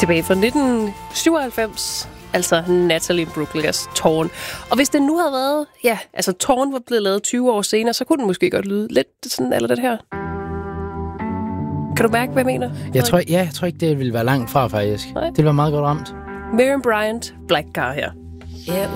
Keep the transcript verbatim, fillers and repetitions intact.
Tilbage fra nitten syvoghalvfems, altså Natalie Bruglias Torn. Og hvis den nu havde været, ja, altså Torn var blevet lavet tyve år senere, så kunne den måske godt lyde lidt sådan, eller det her. Kan du mærke, hvad jeg mener? Jeg tror, ja, jeg tror ikke, det ville være langt fra, faktisk. Nej. Det ville være meget godt ramt. Miriam Bryant, Black Car her. Yeah.